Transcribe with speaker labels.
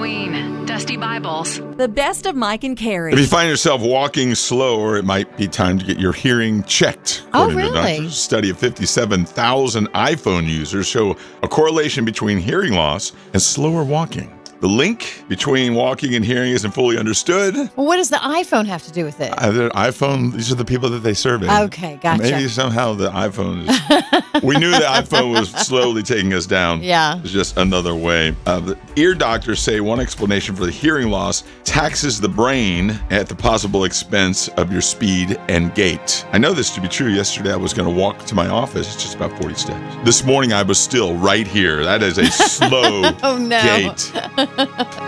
Speaker 1: Halloween. Dusty Bibles.
Speaker 2: The best of Mike and Carrie.
Speaker 3: If you find yourself walking slower, it might be time to get your hearing checked. According to doctors, a study of 57,000 iPhone users show a correlation between hearing loss and slower walking. The link between walking and hearing isn't fully understood.
Speaker 4: Well, what does the iPhone have to do with it?
Speaker 3: The iPhone, these are the people that they survey.
Speaker 4: Okay, gotcha.
Speaker 3: Maybe somehow the iPhone is... We knew the iPhone was slowly taking us down.
Speaker 4: Yeah.
Speaker 3: It's just another way. The ear doctors say one explanation for the hearing loss taxes the brain at the possible expense of your speed and gait. I know this to be true. Yesterday, I was going to walk to my office. It's just about 40 steps. This morning, I was still right here. That is a slow
Speaker 4: Oh, no.
Speaker 3: gait.